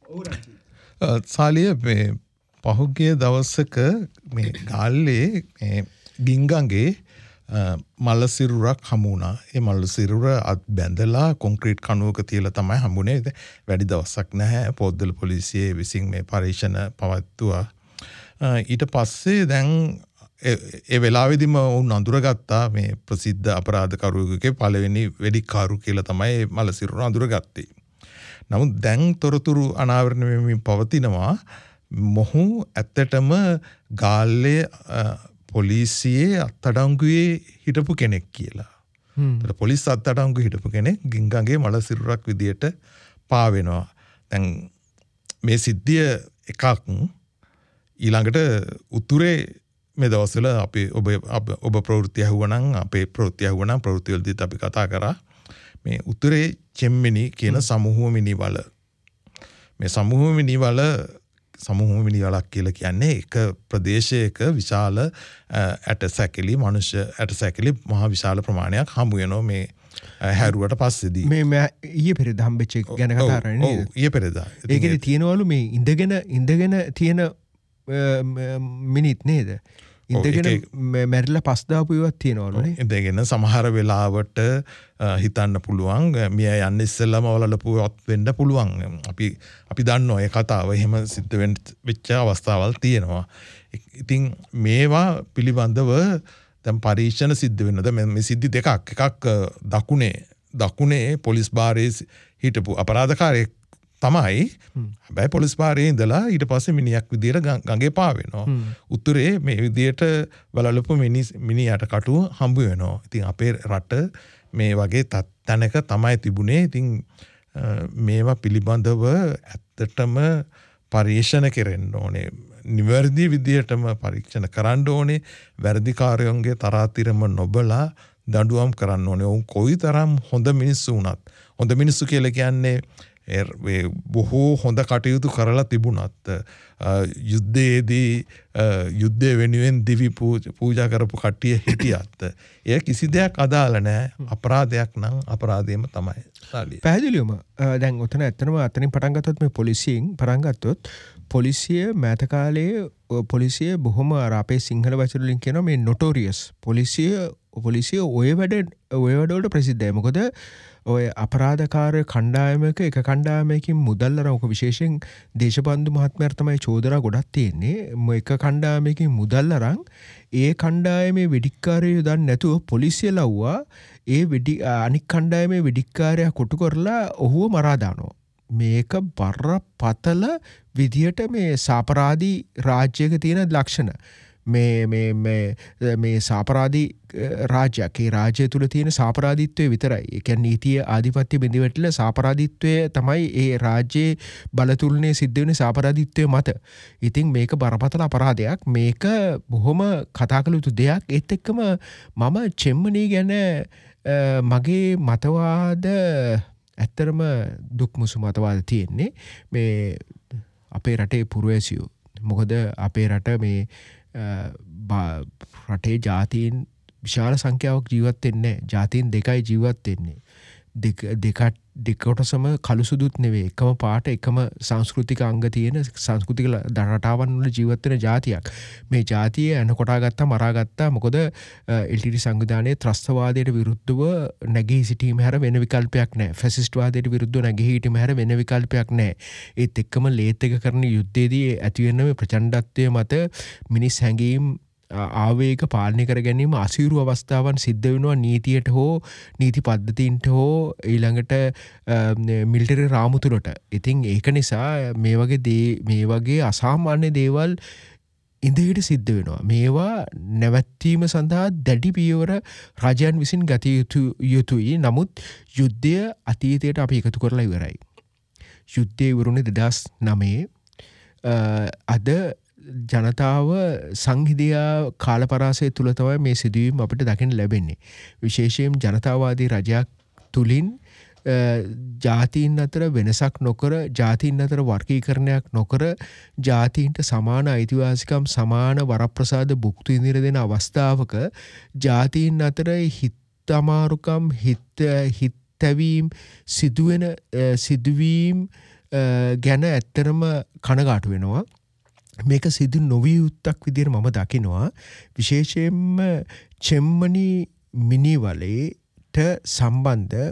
සාලිය මේ පහුගිය දවසක මේ ගාල්ලේ මේ ගිංගගේ මල්ල සිරුරක් හමු වුණා. ඒ මල්ල සිරුර අත් බැඳලා කොන්ක්‍රීට් කණුවක තියලා තමයි හම්බුනේ. වැඩි දවසක් නැහැ. පොද්දල පොලිසියේ විසින් මේ පරීක්ෂණ පවත්වුවා. ඊට පස්සේ දැන් ඒ වෙලාවෙදිම උන් අඳුරගත්තා මේ ප්‍රසිද්ධ අපරාධකරුවෙකුගේ පළවෙනි වෙඩික්කාරු කියලා තමයි මල්ල සිරුර අඳුරගත්තේ. නමුත් දැන් තොරතුරු අනාවරණය වෙමින් පවතිනවා මොහු ඇත්තටම ගාල්ලේ පොලිසියේ අත්අඩංගුවේ හිටපු කෙනෙක් කියලා. පොලිස් අත්අඩංගුවේ හිටපු කෙනෙක් ගිංගගේ මල සිරුරක් විදියට පාවෙනවා. දැන් මේ සිද්ධිය එකක් ඊළඟට උතුරේ මේ දවස්වල අපි ඔබ ප්‍රවෘත්ති ඇහුවනම් අපේ ප්‍රවෘත්ති ඇහුවනම් ප්‍රවෘත්ති වලදීත් අපි කතා කරා මේ උතුරේ චෙම්මිනි කියන සමූහ මිනිවල. මේ සමූහ මිනිවලක් කියලා කියන්නේ එක ප්‍රදේශයක විශාල ඇටසැකිලි මනුෂ්‍ය ඇටසැකිලි මහ විශාල ප්‍රමාණයක් හමු වෙනවා මේ හැරුවට පස්සේදී. මේ ඊයේ පෙරේද හම්බෙච්ච ගැන කතා කරන්නේ නේද? ඊයේ පෙරේදා. ඒකේ තියෙනවලු මේ ඉඳගෙන තියෙන මිනිත් නේද? ඉඳගෙන මැරිලා පස් දාපු ඒවාක් තියෙනවලුනේ. ඉඳගෙන සමහර වෙලාවට හිතන්න පුළුවන් මිය යන්න ඉස්සෙල්ලාම වලලපුවත් වෙන්න පුළුවන්. අපි දන්නවා ඒ කතාව එහෙම සිද්ධ වෙච්ච අවස්ථාවල් තියෙනවා. ඉතින් මේවා පිළිබඳව දැන් පරීක්ෂණ සිද්ධ වෙනවා. මේ සිද්ධි දෙකක්. එකක් දකුණේ පොලිස් භාරයේ හිටපු අපරාධකාරයෙක් තමයි. හැබැයි පොලිස් භාරයේ ඉඳලා ඊට පස්සේ මිනිහෙක් විදියට ගඟේ පාවෙනවා. උතුරේ මේ විදියට වලලපු මිනිහට කටුව හම්බ වෙනවා. ඉතින් අපේ රට මේ වගේ තැනක තමයි තිබුණේ. ඉතින් මේවා පිළිබඳව ඇත්තටම පරීක්ෂණ කෙරෙන්න ඕනේ. නිවැරදි විදියටම පරීක්ෂණ කරන්න ඕනේ. වැරදිකාරයන්ගේ තරාතිරම නොබලා දඬුවම් කරන්න ඕනේ. උන් කොයිතරම් හොඳ මිනිස්සු වුණත්. හොඳ මිනිස්සු කියලා කියන්නේ බොහෝ හොඳ කටයුතු කරලා තිබුණත් යුද්ධයේදී යුද්ධය වෙනුවෙන් දිවි පූජා කරපු කට්ටිය හිටියත් එය කිසි දෙයක් අදාළ නැහැ. අපරාධයක් නම් අපරාධයම තමයි. පැහැදිලිවම දැන් ඔතන ඇත්තනම අතනින් පටන් ගත්තොත් මේ පොලිසියෙන් පටන් ගත්තොත් පොලිසිය මෑත කාලයේ පොලිසිය බොහොම අර අපේ සිංහල වචන වලින් කියනවා මේ නොටෝරියස් පොලිසිය ඔය වැඩවලට ප්‍රසිද්ධයි. මොකද ඔය අපරාධකාර කණ්ඩායමක එක කණ්ඩායමකින් මුදල් අරන් ඔක විශේෂයෙන් දේශබන්දු මහත්මයාට තමයි චෝදනා ගොඩක් තියෙන්නේ. එක කණ්ඩායමකින් මුදල් අරන් ඒ කණ්ඩායමේ වෙඩික්කාරයෝ දන්නේ නැතුව පොලිසිය ලව්වා ඒ අනික් කණ්ඩායමේ වෙඩික්කාරයා කොටු කරලා ඔහුව මරා දානවා. මේක බරපතල විදියට මේ සාපරාධී රාජ්‍යයක තියෙන ලක්ෂණ. මේ සාපරාධී රාජ්‍යයක් ඒ රාජ්‍ය තුළ තියෙන සාපරාධීත්වය විතරයි. ඒ කියන්නේ නීතිය ආධිපත්‍ය බිඳවැටලා සාපරාධීත්වය තමයි ඒ රාජ්‍යයේ බලතුලනේ සිද්ධ වෙන සාපරාධීත්වය මත. ඉතින් මේක බරපතල අපරාධයක්. මේක බොහොම කතා කළ යුතු දෙයක්. ඒත් එක්කම මම චෙම්මනී ගැන මගේ මතවාද ඇත්තරම දුක්මුසු මතවාද තියෙන්නේ මේ අපේ රටේ පුරවැසියෝ. මොකද අපේ රට මේ රටේ ජාතීන් විශාල සංඛ්‍යාවක් ජීවත් වෙන්නේ. ජාතීන් දෙකයි ජීවත් වෙන්නේ. දෙකොටසම කළු සුදුත් නෙවෙයි. එකම පාට එකම සංස්කෘතික අංග තියෙන සංස්කෘතික රටාවන් වල ජීවත් වෙන ජාතියක්. මේ ජාතිය එනකොටා ගත්තා මරා ගත්තා. මොකද එල්ටීටී සංවිධානයේ ත්‍රස්තවාදයට විරුද්ධව නැගී සිටීම හැර වෙන විකල්පයක් නැහැ. ෆැසිස්ට් වාදයට විරුද්ධව නැගී සිටීම හැර වෙන විකල්පයක් නැහැ. ඒත් එක්කම ලේත් එක කරන යුද්ධයේදී ඇති වෙන මේ ප්‍රචණ්ඩත්වය මත මිනිස් හැඟීම් ආවේග පාලනය කර ගැනීම අසීරු අවස්ථාවන් සිද්ධ වෙනවා. නීතියට හෝ නීති පද්ධතීන්ට හෝ ඊළඟට මිලිටරි රාමු තුළට. ඉතින් ඒක නිසා මේ වගේ අසාමාන්‍ය දේවල් ඉඳහිට සිද්ධ වෙනවා. මේවා නැවැත්වීම සඳහා දැඩි පියවර රජයන් විසින් ගත යුතුයි. නමුත් යුද්ධය අතීතයට අපි එකතු කරලා ඉවරයි. යුද්ධය ඉවරුනේ 2009. අද ජනතාව සංහිදියා කාලපරාසය තුළ තමයි මේ සිදුවීම් අපිට දකින්න ලැබෙන්නේ. විශේෂයෙන් ජනතාවාදී රජයක් තුලින් ජාතීන් අතර වෙනසක් නොකර, ජාතීන් අතර වර්ගීකරණයක් නොකර, ජාතීන්ට සමාන අයිතිවාසිකම් සමාන වරප්‍රසාද භුක්ති විඳින දෙන අවස්ථාවක ජාතීන් අතර හිත අමාරුකම් හිත තැවීම් සිදුවීම් ගැන ඇත්තරම කනගාටු වෙනවා. මේක සිදු නොවිය යුත්තක් විදිහට මම දකිනවා. විශේෂයෙන්ම චෙම්මනි මිනිවලේට සම්බන්ධ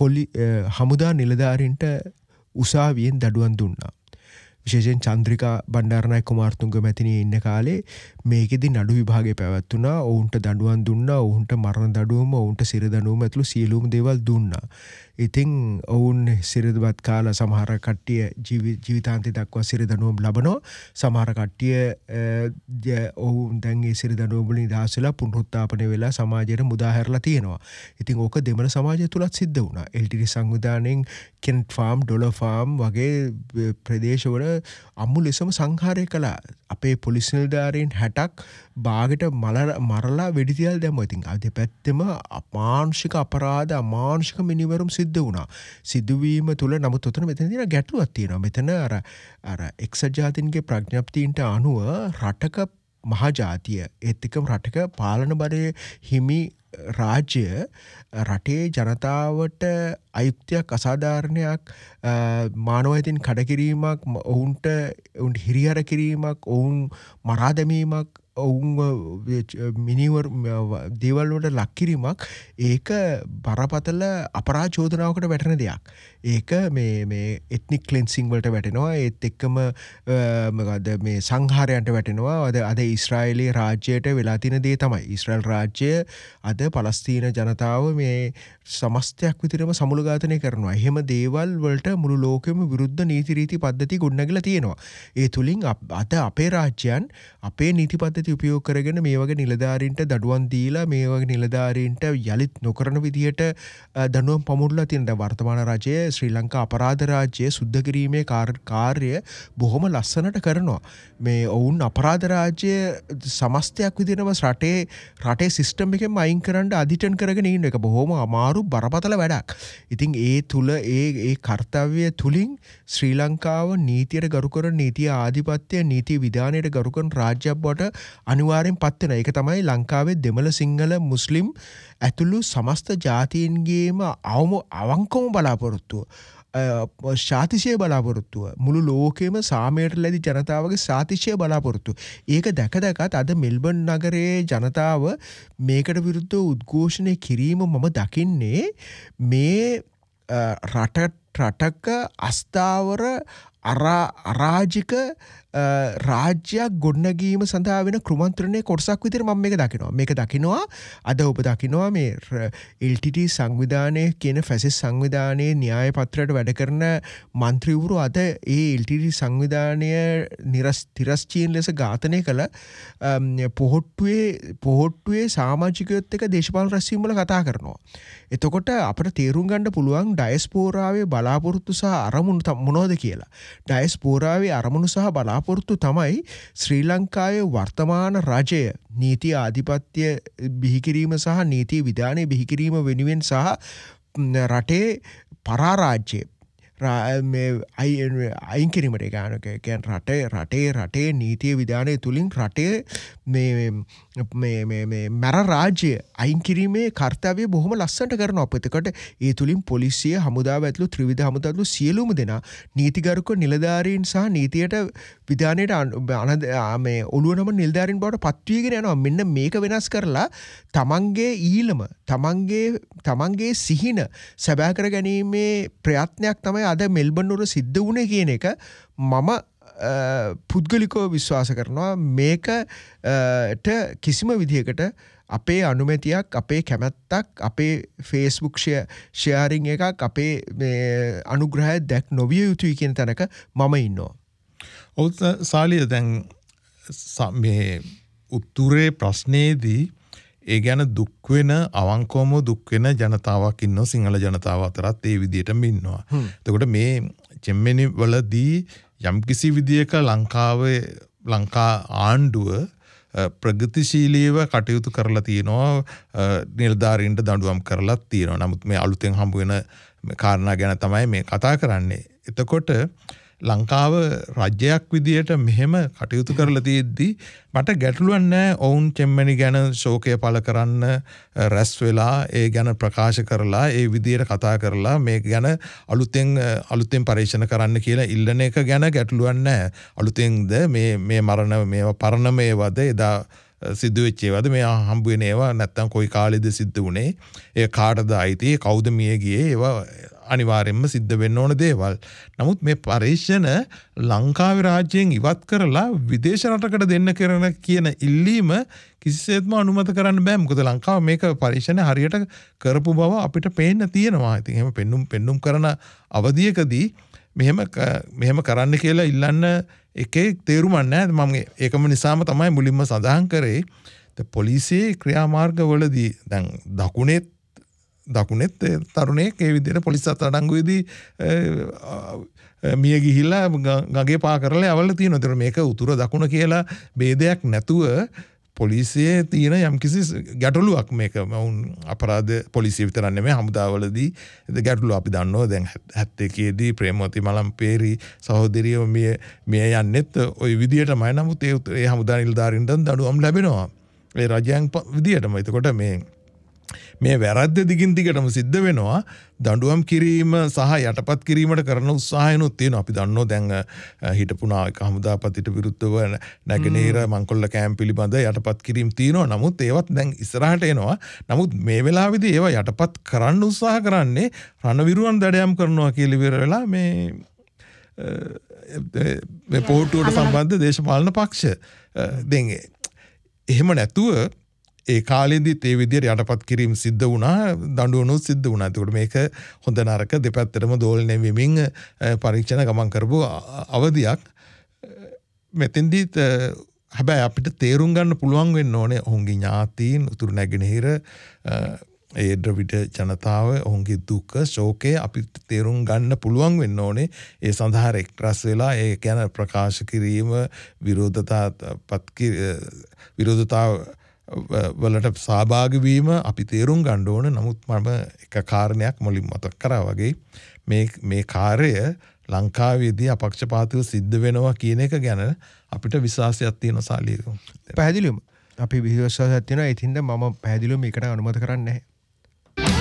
හමුදා නිලධාරීන්ට උසාවියෙන් දඩුවම් දුන්නා. විශේෂයෙන් චන්ද්‍රිකා බණ්ඩාරනායක කුමාරතුංග මැතිණිය ඉන්න කාලේ මේකෙදි නඩු විභාගය පැවැත්වුණා. ඔවුන්ට දඬුවම් දුන්නා. ඔවුන්ට මරණ දඬුවම, ඔවුන්ට සිර දඬුවම ඇතුළු සියලුම දේවල් දුන්නා. ඉතින් ඔවුන් සිරදවත් කාලා සමහර කට්ටිය ජීවිතාන්තය දක්වා සිර දඬුවම් ලබනවා. සමහර කට්ටිය ඔවුන් දැන් ඒ සිර දඬුවම් වලින් නිදහස් වෙලා පුනරුත්ථාපනය වෙලා සමාජයට මුදා හැරලා තියෙනවා. ඉතින් ඕක දෙමළ සමාජය තුලත් සිද්ධ වුණා. LTT සංවිධානයෙන් Kent farm, dollar farm වගේ ප්‍රදේශවල අම්මු ලෙසම සංහාරය කළා. අපේ පොලිස් නිලධාරීන් 60ක් බාගෙට මරලා වෙඩි තියලා දැම්මා. ඉතින් අද පැත්තෙම අමානුෂික අපරාධ, අමානුෂික මිනිවරුම් සිද්ධ වුණා. සිදුවීම තුළ නමුත් උතන මෙතන තියෙන ගැටලුවක් තියෙනවා. මෙතන අර එක්සත් ජාතීන්ගේ ප්‍රඥප්තියින්ට අනුව රටක මහජාතිය ඒත් එක්කම රටක පාලන බරයේ හිමි රාජ්‍ය රටේ ජනතාවට අයුක්තියක්, අසාධාරණයක්, මානවහිතින් කඩකිරීමක්, ඔවුන්ට හිරිහැර කිරීමක්, ඔවුන් මරා දැමීමක්, ඔවුන් මිනිවර දේවල් වලට ලක් කිරීමක්, ඒක බරපතල අපරාධ චෝදනාවකට වැටෙන දෙයක්. ඒක මේ එත්නික් ක්ලෙන්සිං වලට වැටෙනවා. ඒත් එක්කම මොකද මේ සංහාරයන්ට වැටෙනවා. අද ඊශ්‍රායලයේ රාජ්‍යයට වෙලා තියෙන දේ තමයි. ඊශ්‍රායල් රාජ්‍යය අද පලස්තීන ජනතාව මේ සමස්තයක් විතරම සමුළු ඝාතනය කරනවා. එහෙම දේවල් වලට මුළු ලෝකෙම විරුද්ධ නීති රීති පද්ධති ගොඩනැගිලා තියෙනවා. ඒ තුලින් අද අපේ රාජ්‍යයන් අපේ නීති පද්ධති උපයෝග කරගෙන මේ වගේ නිලධාරීන්ට දඩුවම් දීලා මේ වගේ නිලධාරීන්ට යලිත් නොකරන විදියට දඬුවම් පමුණුලා තියෙන. දැන් වර්තමාන රජයේ ශ්‍රී ලංකා අපරාධ රාජ්‍යය සුද්ධ කිරීමේ කාර්ය බොහොම ලස්සනට කරනවා. මේ ඔවුන් අපරාධ රාජ්‍ය සමස්තයක් විදිහටම රටේ සිස්ටම් එකෙන් අයින් කරන්න අධිටන් කරගෙන ඉන්න එක බොහොම අමාරු බරපතල වැඩක්. ඉතින් ඒ තුල ඒ කාර්යය තුලින් ශ්‍රී ලංකාව නීතියට ගරු කරන, නීතිය ආධිපත්‍ය, නීති විධානයට ගරු කරන රාජ්‍යයක් බවට අනිවාර්යෙන් පත් වෙනවා. ඒක තමයි ලංකාවේ දෙමළ, සිංහල, මුස්ලිම් ඇතුළු සමස්ත ජාතීන්ගේම අවංකවම බලාපොරොත්තුව. ශාතිශය බලාපොරොත්තුව. මුළු ලෝකෙම සාමයට ලැබි ජනතාවගේ ශාතිශය බලාපොරොත්තුව. ඒක දැකත් අද මෙල්බන් නගරයේ ජනතාව මේකට විරුද්ධව උද්ඝෝෂණය කිරීම මම දකින්නේ මේ රටක අස්ථාවර අරාජික රාජ්‍යයක් ගොඩනැගීම සඳහා වෙන ක්‍රමන්ත්‍රණයේ කොටසක් විදිහට මම මේක දකිනවා. මේක දකිනවා අද ඔබ දකිනවා මේ LTT සංවිධානයේ කියන ෆැසිස් සංවිධානයේ න්‍යාය පත්‍රයට වැඩ කරන മന്ത്രിවරු අද ඒ LTT සංවිධානය තිරස්චීන ලෙස ඝාතනය කළ පොහොට්ටුවේ සමාජිකයොත් එක්ක දේශපාලන රැස්වීම් වල කතා කරනවා. එතකොට අපිට තේරුම් ගන්න පුළුවන් ඩයස්පෝරාවේ බලාපොරොත්තු සහ අරමුණු මොනවද කියලා. ඩයස්පෝරාවේ අරමුණු සහ බලාපොරොත්තු තමයි ශ්‍රී ලංකාවේ වර්තමාන රජය නීති ආධිපත්‍ය බිහිකිරීම සහ නීති විධානය බිහිකිරීම වෙනුවෙන් සහ රටේ පරාරාජ්‍ය අයින් කිරීමට රටේ නීතිය විධානය තුළින් රටේ මැර රාජ්‍ය අයින් කිරීමේ කර්තව්‍ය බොහොම ලස්සනට කරනවා. එතකොට ඒ තුලින් පොලිසිය, හමුදාව ඇතුළු ත්‍රිවිධ හමුදාව ඇතුළු සියලුම දෙනා නීතිගරුක නිලධාරීන් සහ නීතියට විධානයට ඔළුව නම නිලධාරීන් බවට පත්වීගෙන යනවා. මෙන්න මේක වෙනස් කරලා තමන්ගේ ඊළම තමන්ගේ සිහින සැබෑ කර ගැනීමේ ප්‍රයත්නයක් තමයි අද මෙල්බන් නුවර සිද්ධ වුණේ කියන එක මම පුද්ගලිකව විශ්වාස කරනවා. මේකට කිසිම විදිහකට අපේ අනුමැතියක්, අපේ කැමැත්තක්, අපේ ෆේස්බුක් ෂෙයාරින් එකක්, අපේ අනුග්‍රහය දැක් නොවිය යුතුයි කියන තැනක මම ඉන්නවා. ඔව් සාලිය, දැන් මේ උත්තරේ ප්‍රශ්නයේදී ඒ ගැන දුක් වෙන, අවංකවම දුක් වෙන ජනතාවක් ඉන්නවා. සිංහල ජනතාව අතරත් ඒ විදිහටම ඉන්නවා. එතකොට මේ චෙම්මෙනි වලදී යම්කිසි විදියක ලංකා ආණ්ඩුව ප්‍රගතිශීලීව කටයුතු කරලා තියෙනවා. නිලධාරීන්ට දඬුවම් කරලා තියෙනවා. නමුත් මේ අලුතෙන් හම්බ වෙන කාරණා ගැන තමයි මේ කතා කරන්නේ. එතකොට ලංකාව රජ්‍යයක් විදියට මෙහෙම කටයුතු කරලා තියෙද්දි මට ගැටලුවක් නැහැ ඔවුන් චෙම්මනි ගැන ශෝකය පළ කරන්න රැස් වෙලා ඒ ගැන ප්‍රකාශ කරලා ඒ විදියට කතා කරලා මේ ගැන අලුතෙන් පරීක්ෂණ කරන්න කියලා ඉල්ලන එක ගැන ගැටලුවක් නැහැ. අලුතෙන්ද මේ මරණ මේවා පරණ මේවද එදා සිද්ධ වෙච්ච ඒවාද මේ හම්බ වෙන ඒවා නැත්තම් කොයි කාලෙද සිද්ධ වුනේ ඒ කාටද අයිති කවුද මිය ගියේ ඒවා අනිවාර්යෙන්ම සිද්ධ වෙන්න ඕන දේවල්. නමුත් මේ පරීක්ෂණ ලංකාවේ රාජ්‍යයෙන් ඉවත් කරලා විදේශ රටකට දෙන්න කරන කියන ඉල්ලීම කිසිසේත්ම අනුමත කරන්න බෑ. මොකද ලංකාව මේක පරීක්ෂණ හරියට කරපු බව අපිට පේන්න තියෙනවා. ඉතින් එහෙම පෙන්නුම් කරන අවධියකදී මෙහෙම කරන්න කියලා ඉල්ලන්න එකේ තේරුමක් නැහැ. මම ඒකම නිසාම තමයි මුලින්ම සඳහන් කරේ පොලිසියේ ක්‍රියාමාර්ගවලදී දැන් දකුණෙත් තරුණයෙක් ඒ විදිහට පොලිස් අත්අඩංගුවේදී මිය ගිහිල්ලා ගඟේ පා කරලා යවලා තියෙනවා. ඒතර මේක උතුර දකුණ කියලා ભેදයක් නැතුව පොලිසියේ තියෙන යම්කිසි ගැටලුවක් මේක වුන් අපරාධ පොලිසිය විතර නෙමෙයි හමුදාවලදී ගැටලුව අපි දන්නවා. දැන් 71 දී ප්‍රේමවති මලම්පේරි සහෝදරියව මිය යන්නෙත් ওই විදියටමයි. නමුත් ඒ හමුදා නිලධාරීන්ට දඬුවම් ලැබෙනවා ඒ රජයන් විදියටම. එතකොට මේ වැරද්ද දිගින් දිගටම සිද්ධ වෙනවා. දඬුවම් කිරීම සහ යටපත් කිරීමට කරන උත්සාහයනොත් තියෙනවා. අපි දන්නවා දැන් හිටපු නායක හමුදාපතිට විරුද්ධව නැගෙනහිර මංකොල්ල කැම්ප් පිළිබඳ යටපත් කිරීම තියෙනවා. නමුත් ඒවත් දැන් ඉස්සරහට එනවා. නමුත් මේ වෙලාවේදී ඒවා යටපත් කරන්න උත්සාහ කරන්නේ රණවිරුවන් දඩයම් කරනවා කියලා ඉවර වෙලා මේ පොහොට්ටුවට සම්බන්ධ දේශපාලන පක්ෂ දැන් එහෙම නැතුව ඒ කාලෙදිත් ඒ විදිහට යටපත් කිරීම සිද්ධ වුණා. දඬුවනුත් සිද්ධ වුණා. ඒකට මේක හොඳ නරක දෙපැත්තටම දෝලණය වෙමින් පරීක්ෂණ ගමන් කරපු අවධියක්. මෙතෙන්දිත් හැබැයි අපිට තේරුම් ගන්න පුළුවන් වෙන්න ඕනේ ඔවුන්ගේ ඥාතීන් උතුරු නැගෙනහිර ඒ ද්‍රවිඩ ජනතාව ඔවුන්ගේ දුක ශෝකය අපිට තේරුම් ගන්න පුළුවන් වෙන්න ඕනේ. ඒ සඳහා එක්රැස් වෙලා ඒ ගැන ප්‍රකාශ කිරීම විරෝධතා වලට සහභාගී වීම අපි තේරුම් ගන්න ඕන. නමුත් මම එක කාරණයක් මුලින් මතක් කරා වගේ මේ කාර්යය ලංකාවේදී අපක්ෂපාතීව සිද්ධ වෙනවා කියන එක ගැන අපිට විශ්වාසයක් තියෙනවා සාලියක. පැහැදිලිවම අපි විශ්වාසයක් තියෙනවා. ඒ හින්දා මම පැහැදිලිවම මේකට අනුමත කරන්නේ නැහැ.